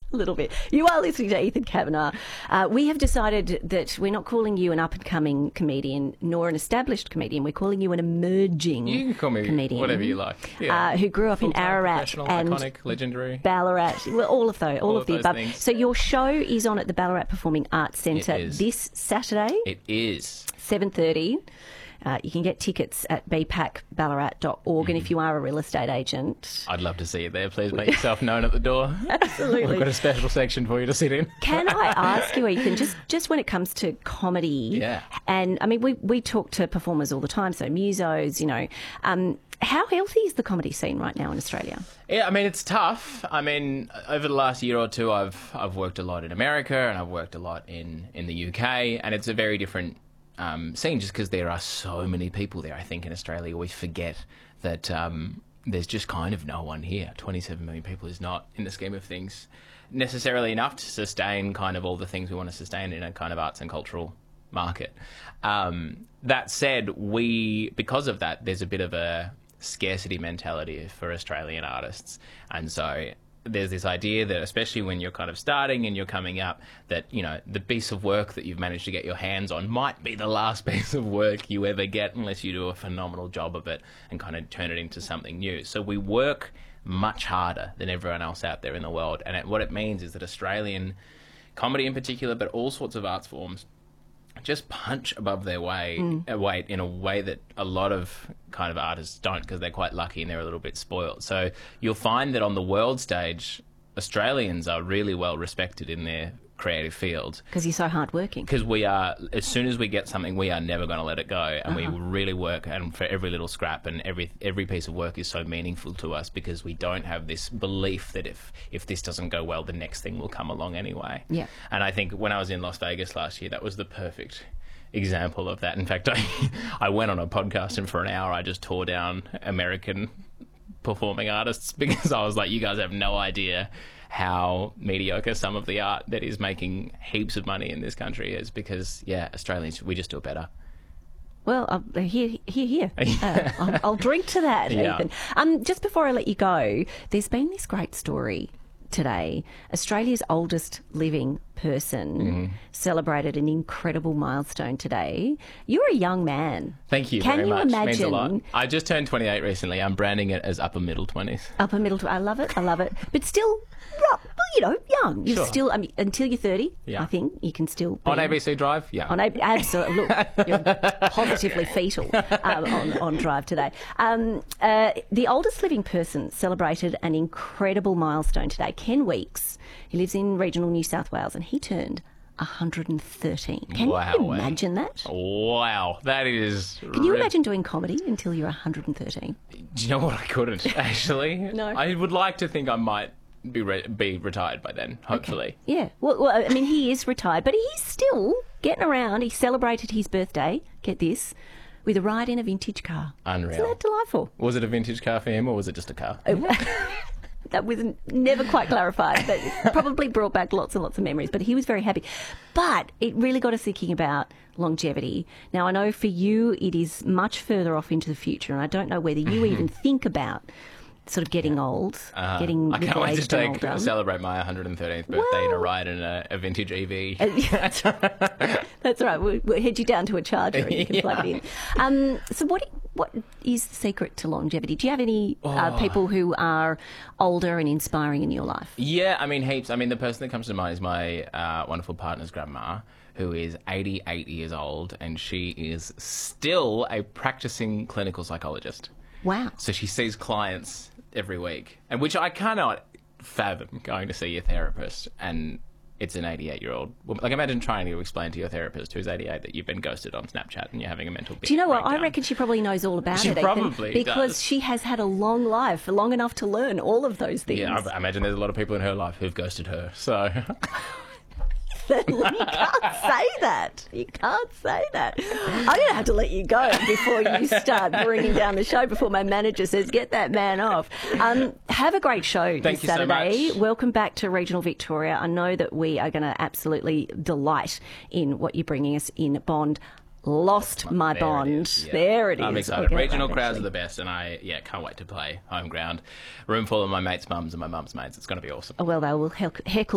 A little bit. You are listening to Ethan Kavanagh. We have decided that we're not calling you an up-and-coming comedian nor an established comedian. We're calling you an emerging You can call me comedian. whatever you like. Yeah. Who grew up in Full-time, Ararat professional, and iconic, legendary. Ballarat. Well, all of those, all of the those above. things. So your show is on at the Ballarat Performing Arts Centre It is. this Saturday, It is. 7:30. You can get tickets at bpacballarat.org, and if you are a real estate agent... I'd love to see you there. Please make yourself known at the door. Absolutely. We've got a special section for you to sit in. Can I ask you, Ethan, just when it comes to comedy, Yeah. and I mean, we talk to performers all the time, so musos, how healthy is the comedy scene right now in Australia? Yeah, I mean, it's tough. I mean, over the last year or two, I've worked a lot in America and I've worked a lot in the UK, and it's a very different scene just because there are so many people there. I think in Australia we forget that there's just kind of no one here. 27 million people is not, in the scheme of things, necessarily enough to sustain kind of all the things we want to sustain in a kind of arts and cultural market. That said, because of that, there's a bit of a scarcity mentality for Australian artists, and so there's this idea that, especially when you're kind of starting and you're coming up, that, the piece of work that you've managed to get your hands on might be the last piece of work you ever get unless you do a phenomenal job of it and kind of turn it into something new. So we work much harder than everyone else out there in the world, and what it means is that Australian comedy in particular, but all sorts of arts forms, just punch above their weight in a way that a lot of kind of artists don't, because they're quite lucky and they're a little bit spoiled. So you'll find that on the world stage, Australians are really well respected in their creative field. Because you're so hardworking. Because we are, as soon as we get something, we are never going to let it go, and we really work, and for every little scrap, and every piece of work is so meaningful to us because we don't have this belief that if this doesn't go well, the next thing will come along anyway. Yeah. And I think when I was in Las Vegas last year, that was the perfect example of that. In fact, I went on a podcast, and for an hour I just tore down American performing artists because I was like, you guys have no idea how mediocre some of the art that is making heaps of money in this country is, because, Australians, we just do it better. Well, here. I'll drink to that, Yeah. Ethan. Just before I let you go, there's been this great story today. Australia's oldest living person celebrated an incredible milestone today. You're a young man. Thank you Can very you much. imagine? Means a lot. I just turned 28 recently. I'm branding it as upper middle 20s. Upper middle, I love it. But still, young. You're Sure. still, until you're 30, Yeah. I think you can still be. On ABC Drive? Yeah. Absolutely. Look, you're positively fetal on Drive today. The oldest living person celebrated an incredible milestone today. Ken Weeks, he lives in regional New South Wales, and he turned 113. Can Wow, you imagine that? Wow, that is... Can you imagine doing comedy until you're 113? Do you know what? I couldn't, actually. No. I would like to think I might be retired by then, hopefully. Yeah. Well, I mean, he is retired, but he's still getting around. He celebrated his birthday, get this, with a ride in a vintage car. Unreal. Isn't that delightful? Was it a vintage car for him, or was it just a car? That was never quite clarified, but it probably brought back lots and lots of memories. But he was very happy. But it really got us thinking about longevity. Now, I know for you it is much further off into the future, and I don't know whether you even think about sort of getting old, getting I can't wait to middle-aged and older. celebrate my 113th birthday in a ride in a vintage EV. That's right. We'll head you down to a charger and you can plug it in. So what is the secret to longevity? Do you have any people who are older and inspiring in your life? Yeah, I mean, heaps. I mean, the person that comes to mind is my wonderful partner's grandma, who is 88 years old, and she is still a practicing clinical psychologist. Wow. So she sees clients every week, and which I cannot fathom, going to see a therapist and it's an 88-year-old woman. Like, imagine trying to explain to your therapist who's 88 that you've been ghosted on Snapchat and you're having a mental Do you know what? breakdown. I reckon she probably knows all about She it, Ethan, probably because does. she has had a long life, long enough to learn all of those things. Yeah, I imagine there's a lot of people in her life who've ghosted her, so... You can't say that. You can't say that. I'm going to have to let you go before you start bringing down the show, before my manager says, get that man off. Have a great show Thank this you so Saturday. much. Welcome back to Regional Victoria. I know that we are going to absolutely delight in what you're bringing us in Bond. Lost my There bond. it is, yeah. There it is. I'm excited. We'll get Regional that crowds next are the week. best, and I can't wait to play home ground. Room full of my mates' mums and my mum's mates. It's going to be awesome. Oh, well, they will heckle